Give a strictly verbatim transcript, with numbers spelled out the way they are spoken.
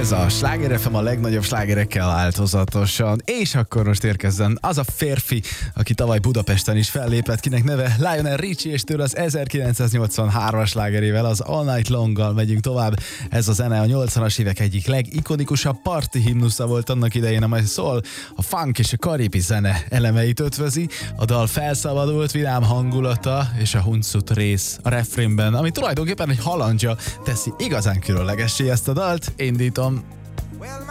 Ez a Sláger ef em a legnagyobb slágerekkel változatosan. És akkor most érkezzen az a férfi, aki tavaly Budapesten is fellépett, kinek neve Lionel Richie, és tőle az ezerkilencszáznyolcvanhármas slágerével, az All Night Long-gal megyünk tovább. Ez a zene a nyolcvanas évek egyik legikonikusabb parti himnusza volt annak idején, amely szól, a funk és a karibi zene elemeit ötvözi. A dal felszabadult, vidám hangulata és a huncut rész a refrénben, ami tulajdonképpen egy halandzsa teszi igazán különlegessé ezt a dalt. Indítom.